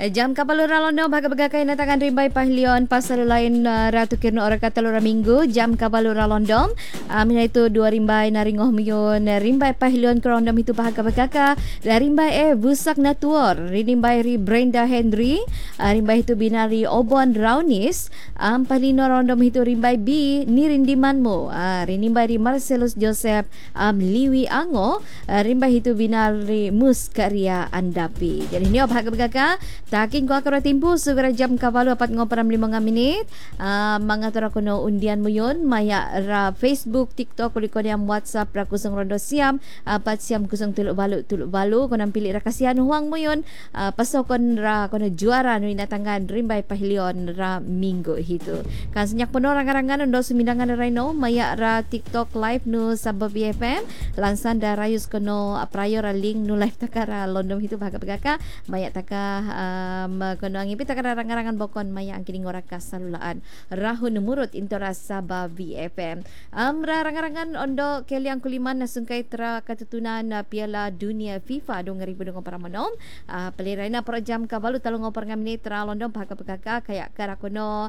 Jam kapal Londo baga-baga kay natangan rimbay pahilion pasal lain ratu kirno ora katalura minggu jam kapal Londo mina itu dua rimbay naringoh miyon rimbay pahilion kerondom itu baga-baga rimbay busak natuor rimbay ri Brenda Henry rimbay itu binari Obon Raunis palino rondom itu rimbay B nirindimanmo rimbay ri Marcelus Joseph Liwi Ango rimbay itu binari Muskaria Andapi. Jadi ni baga-baga taking ko akara timpo segera jam kavalu 4:45 minit mangatur ako no undian mo yun maya ra Facebook, TikTok kuliko niyang WhatsApp ra kusong rondo siam 4 siam kusong tuluk balu ko nang pili ra kasihan huang mo yun pasokon ra ko na juara no inatangan rimbay pahilion ra minggo hito kan senyak puno rangarangan no sumindangan ra no maya ra TikTok live no sa BFM lansan da rayus ko no prayo ra link no live takara londom hito baga-baga maya taka kono ang ipita karangarangan bokon maya ang kining ora kasalulaan rahon numurot intora Sabah BFM rangarangan ondo kelyang kuliman na sungkay tra katutunan na Piala Dunia FIFA dong ngaribu dong para manom paliray na pro jam kabalu talong opar nga minit tra londom pagkapagkaka kaya karakono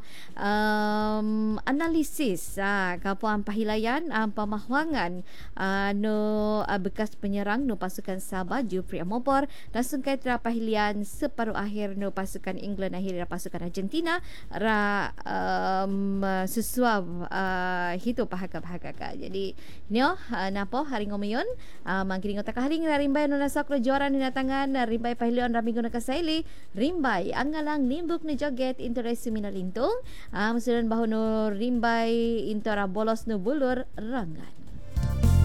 analisis kapo ang pahilayan ang pamahwangan no bekas penyerang no pasukan Sabah Jufri Amopor na sungkay tra pahilian separuh akhir no pasukan England akhir pasukan Argentina ra susuab hito pahaka ka. Jadi nyo napo hari ngomayon mangkiring otak haring rimbay no nasakro juara ni natangan rimbay pahilion ra minggo nakasaili rimbay ang ngalang nimbuk ni joget interes seminarintung musudan baho no rimbay intora bolos no bulur rangan.